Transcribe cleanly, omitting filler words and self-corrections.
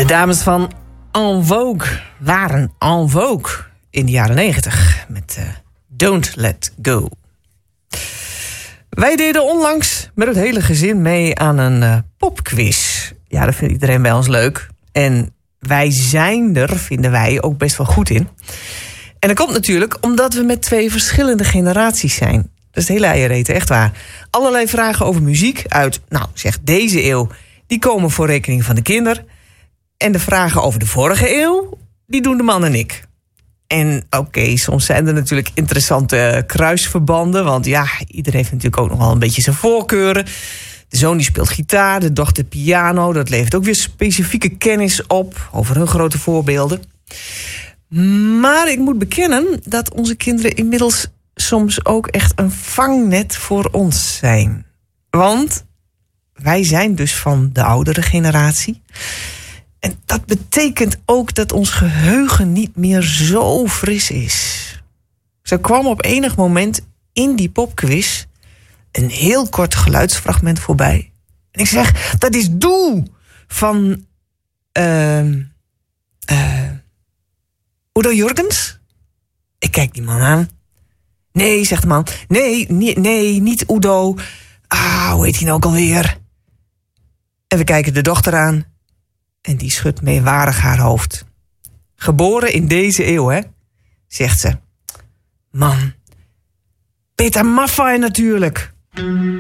De dames van En Vogue waren En Vogue in de jaren 90 met Don't Let Go. Wij deden onlangs met het hele gezin mee aan een popquiz. Ja, dat vindt iedereen bij ons leuk. En wij zijn er, vinden wij, ook best wel goed in. En dat komt natuurlijk omdat we met 2 verschillende generaties zijn. Dat is de hele eiereten, echt waar. Allerlei vragen over muziek uit, zeg deze eeuw, die komen voor rekening van de kinderen. En de vragen over de vorige eeuw, die doen de man en ik. En oké, soms zijn er natuurlijk interessante kruisverbanden. Want ja, iedereen heeft natuurlijk ook nog wel een beetje zijn voorkeuren. De zoon die speelt gitaar, de dochter piano. Dat levert ook weer specifieke kennis op over hun grote voorbeelden. Maar ik moet bekennen dat onze kinderen inmiddels soms ook echt een vangnet voor ons zijn. Want wij zijn dus van de oudere generatie. En dat betekent ook dat ons geheugen niet meer zo fris is. Zo kwam op enig moment in die popquiz een heel kort geluidsfragment voorbij. En ik zeg, dat is Doe van Udo Jürgens. Ik kijk die man aan. Nee, zegt de man. Nee, niet Udo. Hoe heet hij nou ook alweer? En we kijken de dochter aan. En die schudt meewarig haar hoofd. Geboren in deze eeuw, hè? Zegt ze. Man, Peter Maffay natuurlijk.